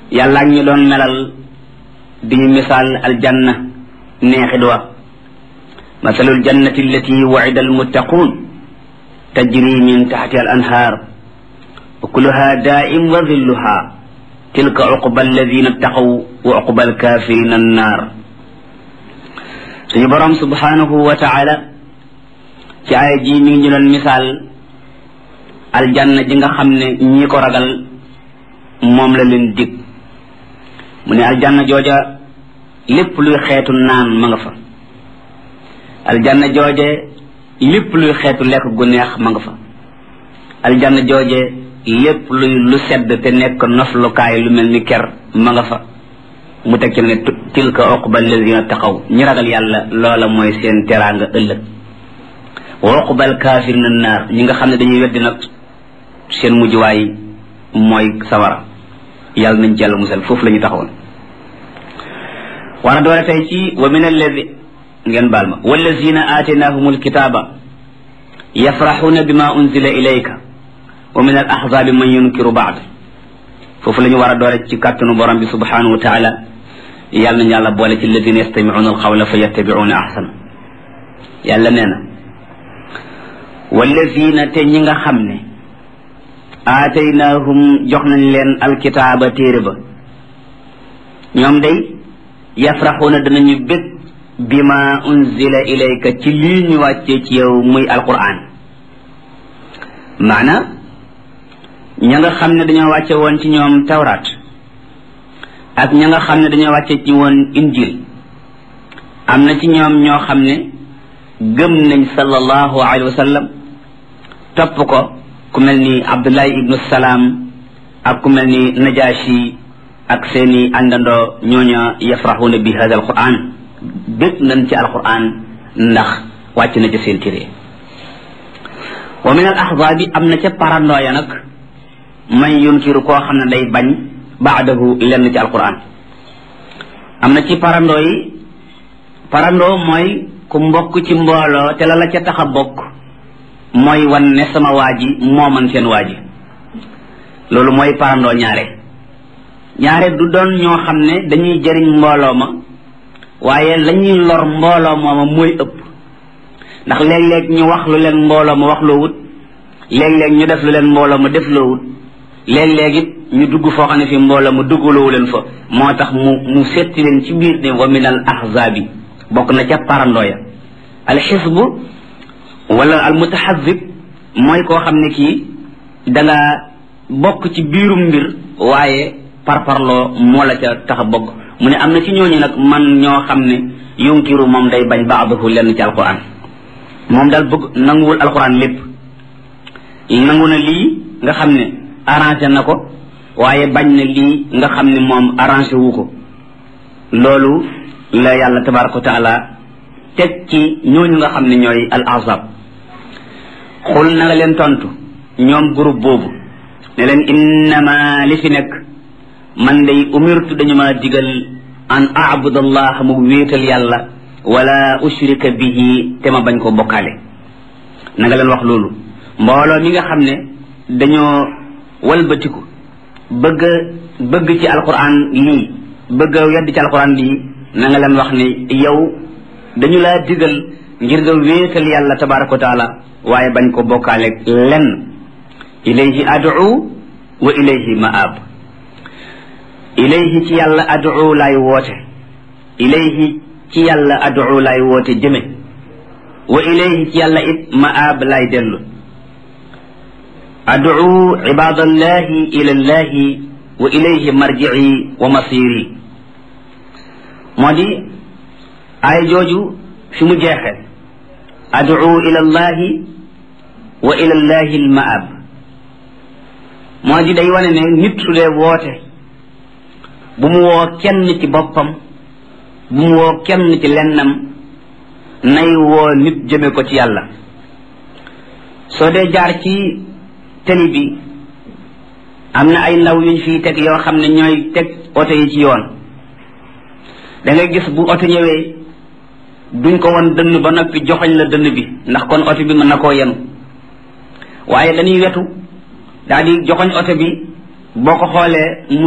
yàlla ñu doon melal di ñu misaal aljanna neexit wa masalul jannati allati wa'ida almuttaqun tajri min tahtiha al anhar ukuluha daa'im wa dhilluha tilka uqba alladhina ittaqaw wa uqba alkafirin annar suñu borom subhanahu wa ta'ala ci aaya ji mi ngi ñu doon misaal aljanna ji nga xam ne ñi ko ragal moom la leen dig mu ne aljanna jooja lépp luy xeetu naan ma nga fa aljanna jooje lépp luy xeetu lekk gu neex ma nga fa aljanna jooje lépp luy lu sedd te nekk noflukaay lu mel ni ker ma nga fa mu teg ci ne tilka uqba alladina taqaw ñi ragal yàlla loola mooy seen teraanga ëllëg wa uqba alkafirina naar ñi nga xam ne dañuy weddi nag seen mujjuwaay mooy sawara yàlla nañ ci yàlla musal foofu la ñu taxawoon war a doole tey ci wa min alladi ngeen baal ma wallazina aataynahum alkitaba yafraxuuna bima unzila ilayka wa min al ahzabi man yunkiru baad foofu la ñu war a doole ci kàttanu borom bi subhanahu wa taala yàlla nañ yàlla boole ci alladina yastamicuuna alqawla fa yattabicuuna ahsana yàlla nee na wallazina te ñi nga xam ne aataynahum jox nañ leen alkitaaba téere ba ñoom day yafraxuuna danañu bég bima unzila ilayka ci lii ñu wàccee ci yow muy alquran maana ña nga xam ne dañoo wàcce woon ci ñoom tawraat ak ña nga xam ne dañoo wàcce ci woon injil am na ci ñoom ñoo xam ne gëm nañ sallallahu alayhi wa sallam topp ko ku mel ni abdullahi ibnu salaam ak ku mel ni najashi ak seeni àndandoo ñooña yafraxuuna bi hada alquran bég nañ ci alquran ndax wàcc na ca seen téere wa min al ahzaabi am na ca parandooya nag man yunkiru koo xam ne day bañ baadahu lenn ci alquran am na ci parandoo yi parandoo mooy ku mbokk ci mbooloo te la ca tax a bokk mooy wan ne sama waa ji moo man seen waa ji loolu mooy parandoo ñaare du doon ñoo xam ne dañuy jëriñ mbooloo ma waaye lañuy lor mbooloo mooma mooy ëpp ndax léeg-léeg ñu wax lu leen mbooloo ma wax loo wut léeg-léeg ñu def lu leen mbooloo ma def loo wut léeg-léeg it ñu dugg foo xam ne fi mbooloo ma duggaloowu leen fa moo tax mu setti leen ci biir ne wa min al ahzaabi bokk na ca parandooya al xisbu wala al mutaxazib mooy koo xam ne kii danga bokk ci biirum mbir waaye parparloo moo la ca tax a bokk mu ne am na ci ñooñu nag man ñoo xam ne yunkiru moom day bañ baadahu lenn ci alquran moom daal bëgg nanguwul alquran lépp nangu na lii nga xam ne arrangé na ko waaye bañ na lii nga xam ne moom arrangé wu ko loolu la yàlla tabaraka wa taala teg ci ñooñu nga xam ne ñooy al ahzab xul na nga leen tontu ñoom groupe boobu ne leen innama li fi nekk man day umirtu dañu ma digal an a'budu allah mu wéetal yàlla wala ushrika bihi te ma bañ ko bokkaale na nga leen wax loolu mbooloo mi nga xam ne dañoo walbatiku bëgg ci alquran lii bëgg wedd ci alquran lii na nga leen wax ne yow dañu laa digal ngir nga wéetal yàlla tabaraka wa taala waaye bañ ko bokkaale lenn ilayhi ad'u wa ilayhi ma'ab ilayhi ci yàlla ad'u laay woote ilayhi ci yàlla ad'u laay woote jëme wa ilayhi ci yàlla it ma'ab laay dellu ad'u ibadallahi ila llahi wa ilayhi marji'i wa masiri moo di ay jooju fi mu jeexe ad'u ila llahi wa ila llahi al-ma'ab moo di day wane ne nit su dee woote bu mu woo kenn ci boppam bu mu woo kenn ci lennam nay woo nit jëme ko ci yàlla soo dee jaar ci tali bi am na ay ndaw yuñ fii teg yoo xam ne ñooy teg oto yi ci yoon da ngay gis bu oto ñëwee duñ ko won dënn ba noppi joxoñ la dënn bi ndax kon oto bi mën na koo yenu waaye dañuy wetu daal di joxoñ oto bi boo ko xoolee